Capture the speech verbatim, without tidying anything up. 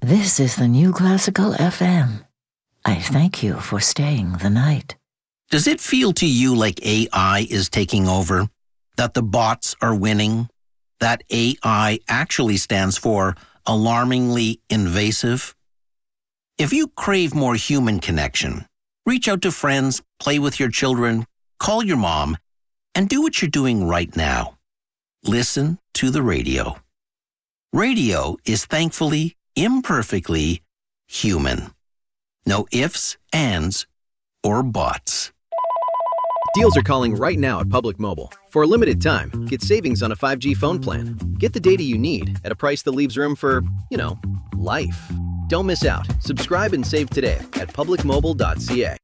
This is the New Classical F M. I thank you for staying the night. Does it feel to you like A I is taking over? That the bots are winning? That A I actually stands for alarmingly invasive? If you crave more human connection, reach out to friends, play with your children, call your mom, and do what you're doing right now. Listen to the radio. Radio is thankfully, imperfectly human. No ifs, ands, or buts. Deals are calling right now at Public Mobile. For a limited time, get savings on a five G phone plan. Get the data you need at a price that leaves room for, you know, life. Don't miss out. Subscribe and save today at public mobile dot c a.